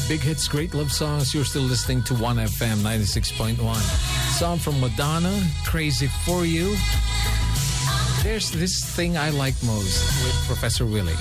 Big hits, great love songs. You're still listening to 1FM 96.1. Song from Madonna, Crazy For You. There's this thing I like most with Professor Willie.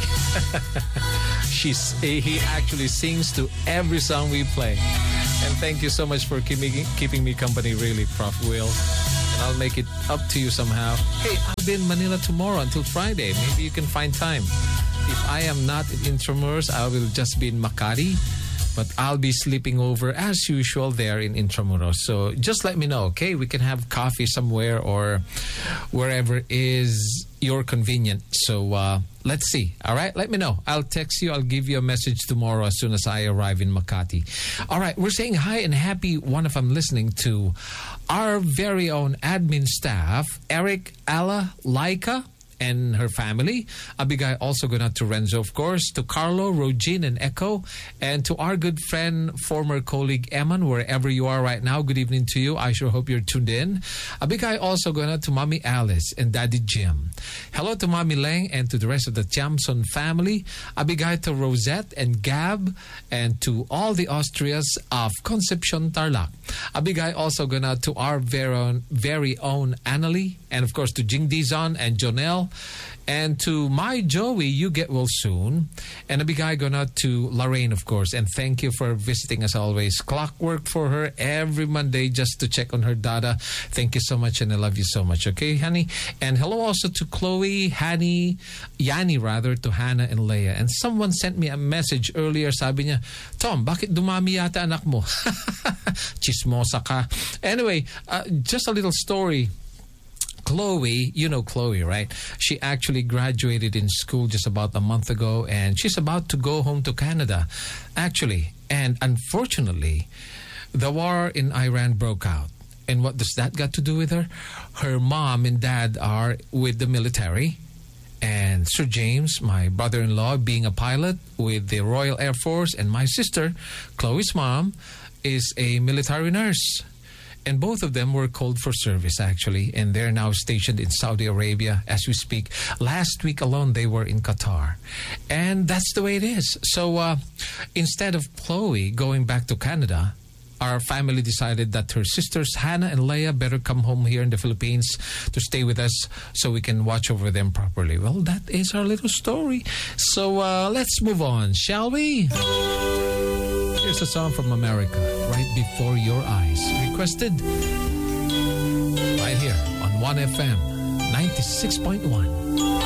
He actually sings to every song we play. And thank you so much for keeping me company, really, Prof. Will. And I'll make it up to you somehow. Hey, I'll be in Manila tomorrow until Friday. Maybe you can find time. If I am not in Intramuros, I will just be in Makati. But I'll be sleeping over as usual there in Intramuros. So just let me know, okay? We can have coffee somewhere or wherever is your convenient. So let's see. All right? Let me know. I'll text you. I'll give you a message tomorrow as soon as I arrive in Makati. All right. We're saying hi and happy one if I'm listening to our very own admin staff, Eric, Ala, Laika, and her family. A big guy also going out to Renzo, of course, to Carlo, Rogine, and Echo, and to our good friend, former colleague Eman, wherever you are right now. Good evening to you. I sure hope you're tuned in. A big guy also going out to Mommy Alice and Daddy Jim. Hello to Mommy Lang and to the rest of the Chamson family. A big guy to Rosette and Gab and to all the Austrias of Concepcion Tarlac. A big guy also going out to our very own Annalie, and of course to Jing Dizon and Jonelle. And to my Joey, you get well soon. And a big guy going out to Lorraine, of course. And thank you for visiting us always. Clockwork for her every Monday just to check on her data. Thank you so much and I love you so much. Okay, honey? And hello also to Chloe, Yani rather, to Hannah and Leia. And someone sent me a message earlier. Sabi niya, Tom, bakit dumami yata anak mo? Chismosa ka. Anyway, just a little story. Chloe, you know Chloe, right? She actually graduated in school just about a month ago and she's about to go home to Canada, actually. And unfortunately, the war in Iran broke out. And what does that got to do with her? Her mom and dad are with the military. And Sir James, my brother-in-law, being a pilot with the Royal Air Force. And my sister, Chloe's mom, is a military nurse. And both of them were called for service, actually. And they're now stationed in Saudi Arabia as we speak. Last week alone, they were in Qatar. And that's the way it is. So instead of Chloe going back to Canada, our family decided that her sisters, Hannah and Leia, better come home here in the Philippines to stay with us so we can watch over them properly. Well, that is our little story. So let's move on, shall we? Here's a song from America, Right Before Your Eyes. Requested right here on 1FM 96.1.